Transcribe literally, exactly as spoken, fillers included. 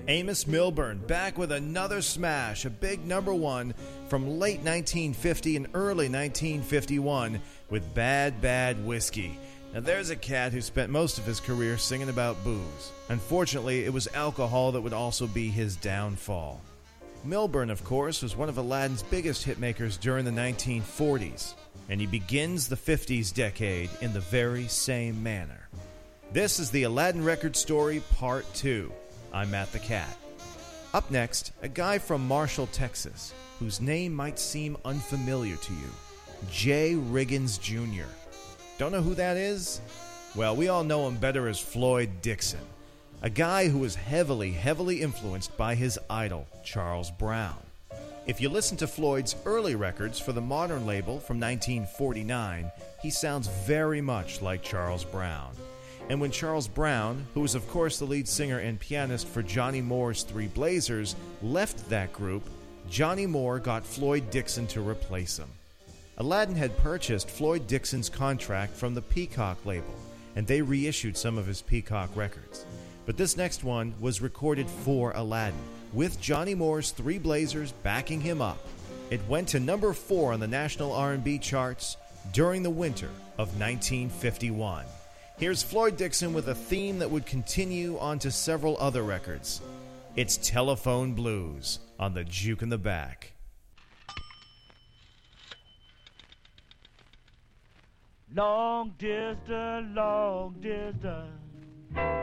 Amos Milburn back with another smash, a big number one from late nineteen fifty and early nineteen fifty-one with Bad Bad Whiskey. Now there's a cat who spent most of his career singing about booze. Unfortunately, it was alcohol that would also be his downfall. Milburn, of course, was one of Aladdin's biggest hitmakers during the nineteen forties, and he begins the fifties decade in the very same manner. This is the Aladdin Record Story Part two. I'm Matt the Cat. Up next, a guy from Marshall, Texas, whose name might seem unfamiliar to you. Jay Riggins Junior Don't know who that is? Well, we all know him better as Floyd Dixon, a guy who was heavily, heavily influenced by his idol, Charles Brown. If you listen to Floyd's early records for the Modern label from nineteen forty-nine, he sounds very much like Charles Brown. And when Charles Brown, who was of course the lead singer and pianist for Johnny Moore's Three Blazers, left that group, Johnny Moore got Floyd Dixon to replace him. Aladdin had purchased Floyd Dixon's contract from the Peacock label, and they reissued some of his Peacock records. But this next one was recorded for Aladdin, with Johnny Moore's Three Blazers backing him up. It went to number four on the national R and B charts during the winter of nineteen fifty-one. Here's Floyd Dixon with a theme that would continue onto several other records. It's Telephone Blues on the Juke in the Back. Long distance, long distance.